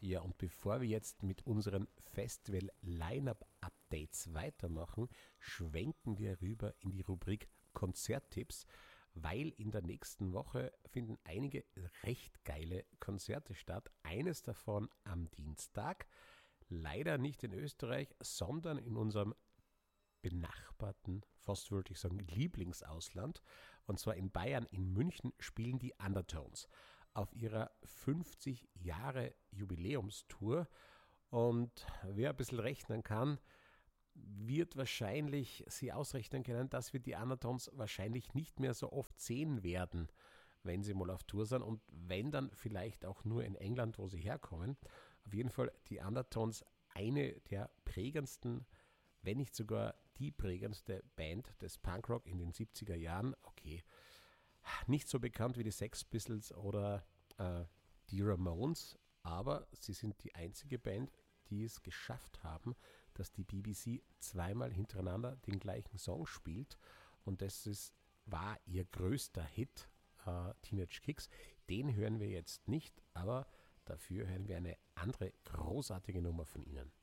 Ja, und bevor wir jetzt mit unseren Festival-Line-Up-Updates weitermachen, schwenken wir rüber in die Rubrik Konzerttipps, weil in der nächsten Woche finden einige recht geile Konzerte statt. Eines davon am Dienstag, leider nicht in Österreich, sondern in unserem benachbarten, fast wollte ich sagen, Lieblingsausland. Und zwar in Bayern, in München, spielen die Undertones auf ihrer 50 Jahre Jubiläumstour. Und wer ein bisschen rechnen kann, wird wahrscheinlich sie ausrechnen können, dass wir die Undertones wahrscheinlich nicht mehr so oft sehen werden, wenn sie mal auf Tour sind. Und wenn, dann vielleicht auch nur in England, wo sie herkommen. Auf jeden Fall die Undertones, eine der prägendsten, wenn nicht sogar die prägendste Band des Punkrock in den 70er Jahren. Okay, nicht so bekannt wie die Sex Pistols oder die Ramones, aber sie sind die einzige Band, die es geschafft haben, dass die BBC zweimal hintereinander den gleichen Song spielt. Und war ihr größter Hit, Teenage Kicks. Den hören wir jetzt nicht, aber dafür hören wir eine andere großartige Nummer von ihnen.